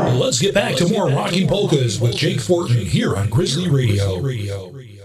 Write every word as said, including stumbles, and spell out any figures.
Let's get back to more rocking polkas with Jake Fortin here on Grizzly Radio.